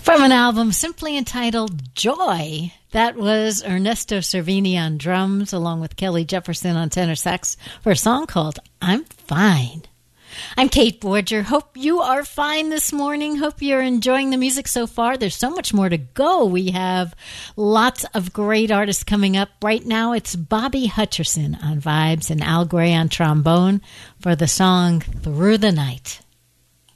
From an album simply entitled Joy, that was Ernesto Cervini on drums, along with Kelly Jefferson on tenor sax, for a song called I'm Fine. I'm Kate Borger. Hope you are fine this morning. Hope you're enjoying the music so far. There's so much more to go. We have lots of great artists coming up. Right now, it's Bobby Hutcherson on vibes and Al Gray on trombone for the song Through the Night.